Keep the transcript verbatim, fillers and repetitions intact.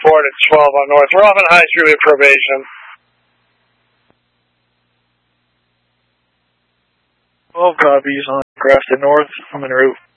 report at twelve on North. We're off on High Street with probation. twelve copies on Grafton North. I'm en route.